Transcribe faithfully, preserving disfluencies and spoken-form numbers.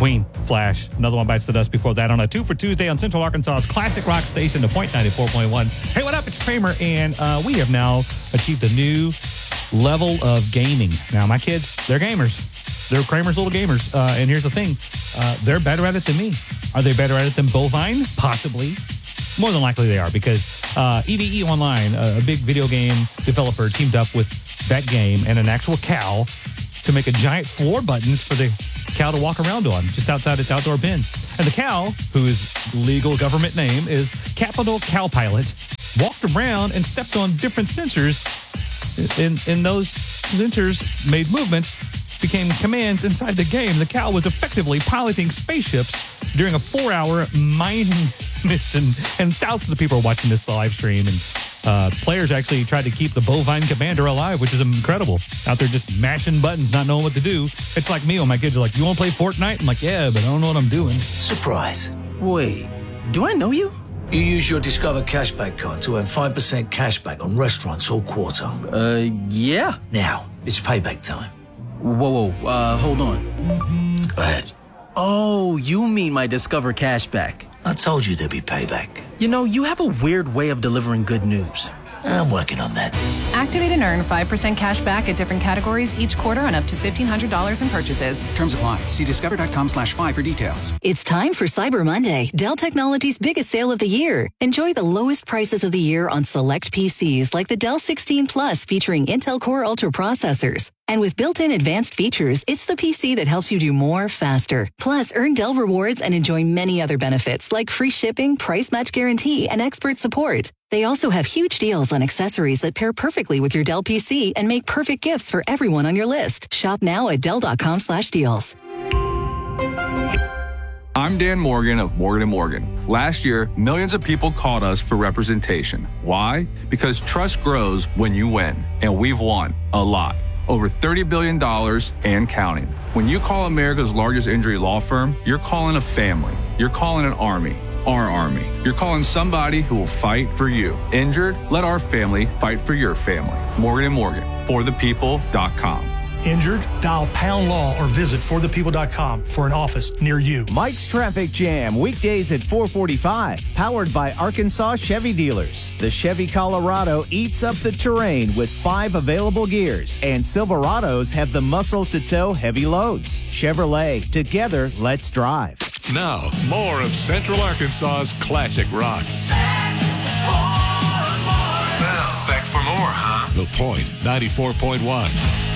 Queen, Flash. Another one bites the dust before that on a two for Tuesday on Central Arkansas's classic rock station, The Point ninety-four point one. Hey, what up? It's Kramer, and uh, we have now achieved a new level of gaming. Now, my kids, they're gamers. They're Kramer's little gamers. Uh, and here's the thing. Uh, they're better at it than me. Are they better at it than Bovine? Possibly. More than likely they are, because uh, E V E Online, a, a big video game developer, teamed up with that game and an actual cow to make a giant floor buttons for the cow to walk around on just outside its outdoor pen. And the cow, whose legal government name is Capital Cow Pilot, walked around and stepped on different sensors. And, and those sensors made movements, became commands inside the game. The cow was effectively piloting spaceships during a four-hour mining mission, and thousands of people are watching this live stream, and uh, players actually tried to keep the bovine commander alive, which is incredible. Out there just mashing buttons, not knowing what to do. It's like me when my kids are like, you want to play Fortnite? I'm like, yeah, but I don't know what I'm doing. Surprise. Wait, do I know you? You use your Discover Cashback card to earn five percent cashback on restaurants all quarter. Uh, yeah. Now, it's payback time. Whoa, whoa, uh, hold on. Go ahead. Oh, you mean my Discover Cashback. I told you there'd be payback. You know, you have a weird way of delivering good news. I'm working on that. Activate and earn five percent cash back at different categories each quarter on up to fifteen hundred dollars in purchases. Terms apply. See discover.com slash five for details. It's time for Cyber Monday, Dell Technologies' biggest sale of the year. Enjoy the lowest prices of the year on select P Cs like the Dell sixteen Plus featuring Intel Core Ultra processors. And with built-in advanced features, it's the P C that helps you do more faster. Plus, earn Dell rewards and enjoy many other benefits like free shipping, price match guarantee, and expert support. They also have huge deals on accessories that pair perfectly with your Dell P C and make perfect gifts for everyone on your list. Shop now at Dell.com slash deals. I'm Dan Morgan of Morgan and Morgan. Last year, millions of people called us for representation. Why? Because trust grows when you win, and we've won a lot. Over thirty billion dollars and counting. When you call America's largest injury law firm, you're calling a family. You're calling an army. Our army. You're calling somebody who will fight for you. Injured? Let our family fight for your family. Morgan and Morgan. For the people dot com. Injured? Dial pound law or visit for the people dot com for an office near you. Mike's Traffic Jam, weekdays at four forty-five, powered by Arkansas Chevy Dealers. The Chevy Colorado eats up the terrain with five available gears, and Silverados have the muscle to tow heavy loads. Chevrolet, together, let's drive. Now, more of Central Arkansas's classic rock. Well, back for more, huh? The Point ninety-four point one.